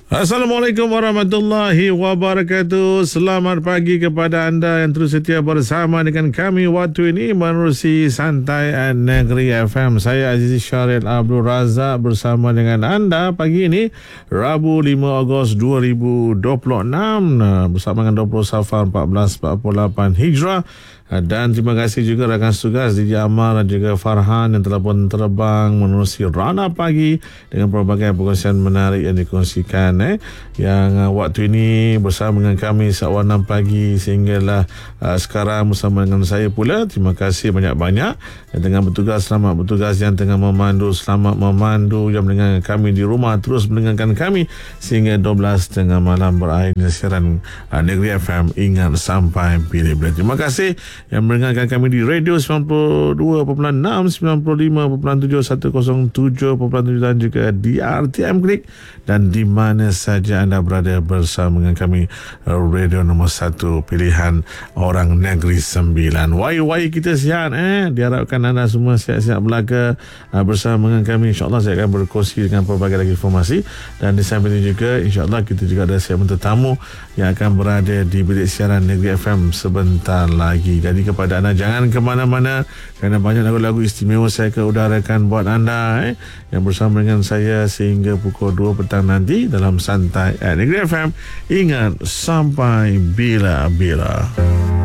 Assalamualaikum warahmatullahi wabarakatuh. Selamat pagi kepada anda yang terus setia bersama dengan kami waktu ini menerusi Santai Negeri FM. Saya Aziz Syaril Abdul Razak bersama dengan anda pagi ini Rabu 5 Ogos 2026 bersama dengan 20 Safar 1448 Hijrah. Dan terima kasih juga rakan tugas DJ Amal dan juga Farhan yang telah pun terbang menerusi Rana Pagi dengan pelbagai perkongsian menarik yang dikongsikan yang waktu ini bersama dengan kami seawan 6 pagi sehinggalah sekarang bersama dengan saya pula. Terima kasih banyak-banyak yang tengah bertugas. Selamat bertugas yang tengah memandu, selamat memandu yang mendengarkan kami di rumah, terus mendengarkan kami sehingga 12.30 malam berakhirnya siaran Negeri FM ingat sampai bila-bila. Terima kasih yang mendengarkan kami di radio 92.6, 95.7, 107.7 dan juga di RTM Klik dan di mana saja anda berada bersama dengan kami radio nombor 1 pilihan orang Negeri Sembilan. Wai kita sihat diharapkan anda semua sihat-sihat belaka bersama dengan kami. InsyaAllah saya akan berkongsi dengan pelbagai lagi informasi dan di samping itu juga InsyaAllah kita juga ada segmen tetamu yang akan berada di bilik siaran Negeri FM sebentar lagi. Jadi kepada anda jangan ke mana-mana kerana banyak lagu-lagu istimewa saya akan udarakan buat anda yang bersama dengan saya sehingga pukul 2 petang nanti dalam Santai Negeri FM. Ingat sampai bila-bila.